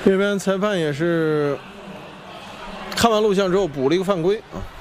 这边裁判也是看完录像之后补了一个犯规啊。